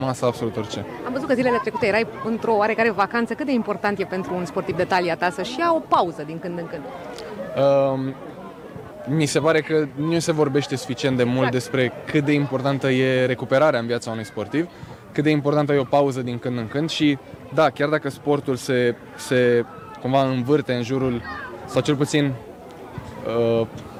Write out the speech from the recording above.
masă absolut orice. Am văzut că zilele trecute erai într-o oarecare vacanță. Cât de important e pentru un sportiv de talia ta să-și ia o pauză din când în când? Mi se pare că nu se vorbește suficient de mult despre cât de importantă e recuperarea în viața unui sportiv, cât de importantă e o pauză din când în când și da, chiar dacă sportul se cumva învârte în jurul, sau cel puțin